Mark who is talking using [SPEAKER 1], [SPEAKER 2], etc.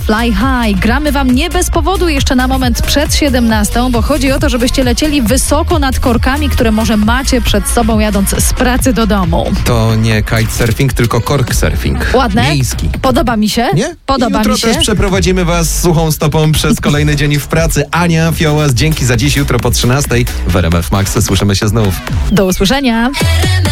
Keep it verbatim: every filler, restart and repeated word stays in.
[SPEAKER 1] Fly High. Gramy wam nie bez powodu jeszcze na moment przed siedemnastą, bo chodzi o to, żebyście lecieli wysoko nad korkami, które może macie przed sobą jadąc z pracy do domu.
[SPEAKER 2] To nie kitesurfing, tylko corksurfing.
[SPEAKER 1] Ładne?
[SPEAKER 2] Miejski.
[SPEAKER 1] Podoba mi się.
[SPEAKER 2] Nie?
[SPEAKER 1] Podoba
[SPEAKER 2] Jutro
[SPEAKER 1] mi się.
[SPEAKER 2] też przeprowadzimy was suchą stopą przez kolejny dzień w pracy. Ania Fiołas, dzięki za dziś, jutro po trzynastej w R M F Max. Słyszymy się znów.
[SPEAKER 1] Do usłyszenia.